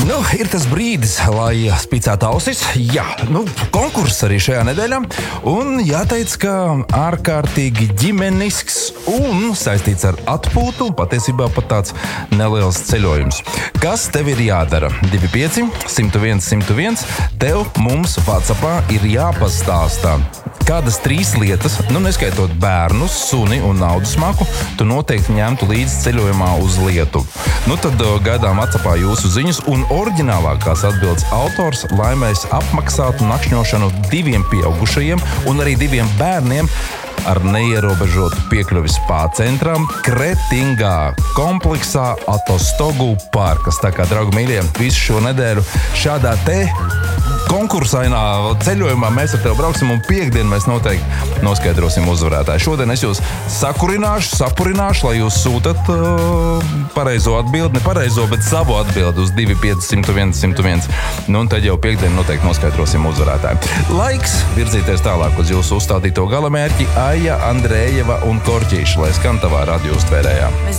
Nu, ir tas brīdis, lai spicētu ausis. Jā, konkurss arī šajā nedēļā. Un jāteic, ka ārkārtīgi ģimenisks un saistīts ar atpūtu, patiesībā pat tāds neliels ceļojums. Kas tev ir jādara? 25 101 101. Tev mums WhatsAppā ir jāpastāstā. Kādas 3 lietas, neskaitot bērnus, suni un naudas smaku, tu noteikti ņemtu līdzi ceļojumā uz Lietuvu. Tad gaidām WhatsAppā jūsu ziņas, un oriģinālākās atbildes autors laimēs apmaksātu nakšņošanu 2 pieaugušajiem un arī 2 bērniem ar neierobežotu piekļuvi spā centram Kretingā kompleksā Atostogu parkas. Tā kā, draugi mīļie, visu šo nedēļu šādā te konkursainā ceļojumā mēs ar tevi brauksim, un piekdien mēs noteikti noskaidrosim uzvarētāju. Šodien es jūs sapurināšu, lai jūs sūtat pareizo atbildi, ne pareizo, bet savu atbildi uz 25 101 101. Un tad jau piekdien noteikti noskaidrosim uzvarētāju. Laiks virzīties tālāk uz jūsu uzstādīto galamērķi Aija, Andrējeva un Korķīša, lai skan tavā radio uztvērējā.